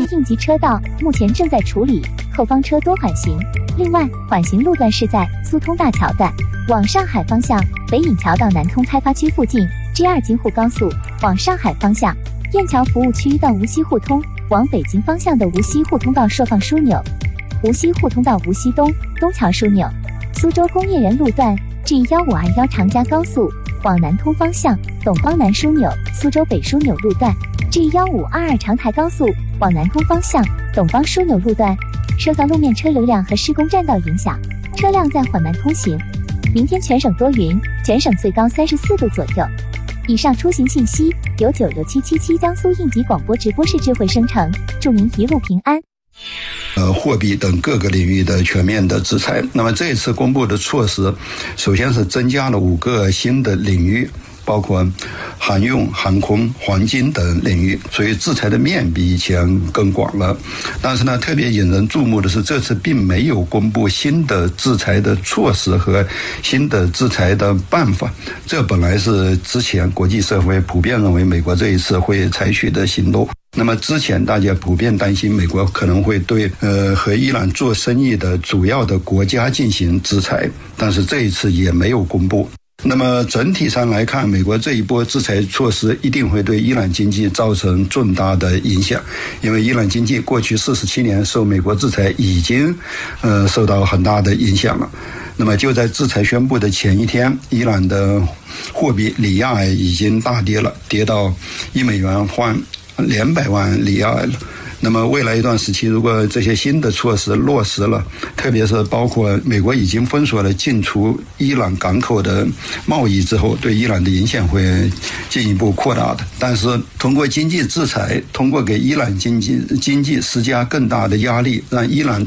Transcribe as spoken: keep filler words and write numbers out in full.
应急车道目前正在处理，后方车多缓行。另外，缓行路段是在苏通大桥段往上海方向北引桥到南通开发区附近 G 二 京沪高速往上海方向燕桥服务区到无锡互通往北京方向的无锡互通道设放枢纽，无锡互通道无锡东东桥枢纽。苏州工业园路段 G 一五二一长嘉高速往南通方向董方南枢纽，苏州北枢纽路段 G 一五二二长台高速往南通方向董方枢纽路段受到路面车流量和施工占道影响，车辆在缓慢通行。明天全省多云，全省最高三十四度左右。以上出行信息由九六七七七江苏应急广播直播室智慧生成，祝您一路平安。 呃，货币等各个领域的全面的制裁。那么这一次公布的措施，首先是增加了五个新的领域，包括航运、航空、黄金等领域，所以制裁的面比以前更广了。但是呢，特别引人注目的是，这次并没有公布新的制裁的措施和新的制裁的办法。这本来是之前国际社会普遍认为美国这一次会采取的行动。那么之前大家普遍担心美国可能会对呃和伊朗做生意的主要的国家进行制裁，但是这一次也没有公布。那么整体上来看，美国这一波制裁措施一定会对伊朗经济造成重大的影响，因为伊朗经济过去四十七年受美国制裁已经呃受到很大的影响了。那么就在制裁宣布的前一天，伊朗的货币里亚已经大跌了，跌到一美元换两百万里亚了。那么未来一段时期，如果这些新的措施落实了，特别是包括美国已经封锁了进出伊朗港口的贸易之后，对伊朗的影响会进一步扩大的。但是通过经济制裁，通过给伊朗经济经济施加更大的压力，让伊朗